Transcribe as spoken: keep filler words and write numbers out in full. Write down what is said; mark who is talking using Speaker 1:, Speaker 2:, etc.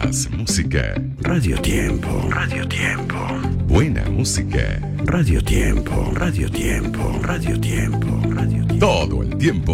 Speaker 1: Más música.
Speaker 2: Radio Tiempo. Radio Tiempo.
Speaker 1: Buena música.
Speaker 2: Radio Tiempo. Radio Tiempo. Radio Tiempo. Radio Tiempo.
Speaker 1: Todo el tiempo.